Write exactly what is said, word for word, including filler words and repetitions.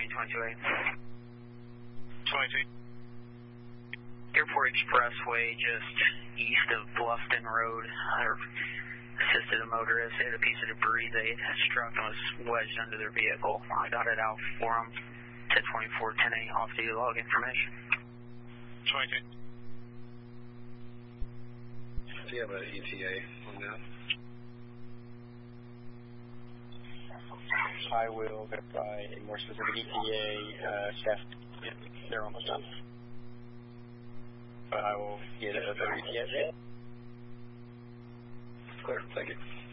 twenty twenty-two A. twenty-two. Airport Expressway, just east of Bluffton Road. I assisted a motorist. They had a piece of debris they had struck and was wedged under their vehicle. I got it out for them. ten twenty-four ten A, off-duty log information. twenty-two. Do you have an E T A on that? I will verify a more specific E T A, uh, Chef. Yeah, they're almost done. But I will get a better E T A. Clear, thank you.